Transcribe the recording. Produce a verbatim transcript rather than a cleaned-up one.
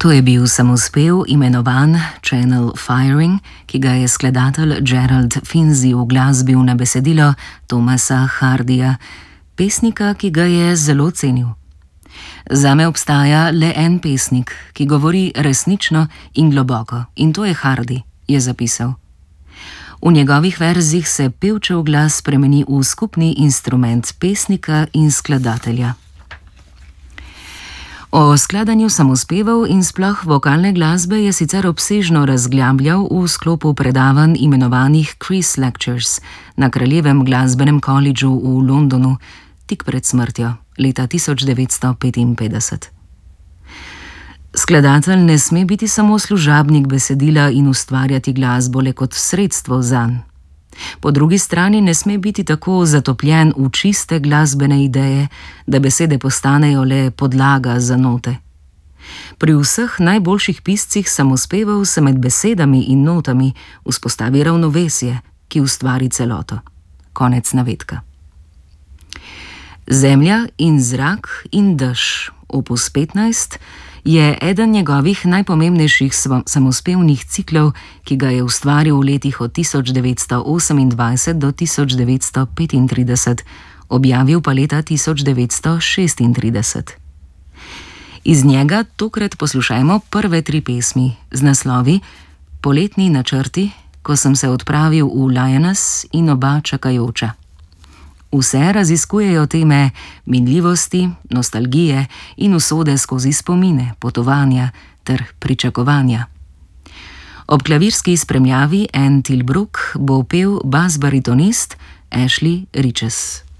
To je bil samospev imenovan Channel Firing, ki ga je skladatelj Gerald Finzi uglasbil na besedilo Thomasa Hardyja, pesnika, ki ga je zelo cenil. Zame obstaja le en pesnik, ki govori resnično in globoko, in to je Hardy, je zapisal. V njegovih verzih se pevčev glas spremeni v skupni instrument pesnika in skladatelja. O skladanju samospevov in sploh vokalne glasbe je sicer obsežno razglabljal v sklopu predavanj imenovanih Chris Lectures na Kraljevem glasbenem kolidžu v Londonu tik pred smrtjo leta tisoč devetsto petinpetdeset. Skladatelj ne sme biti samo služabnik besedila in ustvarjati glasbo le kot sredstvo zanj. Po drugi strani ne sme biti tako zatopljen v čiste glasbene ideje, da besede postanejo le podlaga za note. Pri vseh najboljših piscih samospevov se med besedami in notami vzpostavi ravnovesje, ki ustvari celoto. Konec navedka. Zemlja in zrak in dež, opus petnajst, je eden njegovih najpomembnejših samospevnih ciklov, ki ga je ustvaril v letih od tisoč devetsto osemindvajset do tisoč devetsto petintrideset, objavil pa leta tisoč devetsto šestintrideset. Iz njega tokrat poslušajmo prve tri pesmi z naslovi Poletni načrti, Ko sem se odpravil v Lioness in Oba čakajoča. Vse raziskujejo teme minljivosti, nostalgije in usode skozi spomine, potovanja ter pričakovanja. Ob klavirski spremljavi Anne Tilbrook bo pel bas-baritonist Ashley Riches.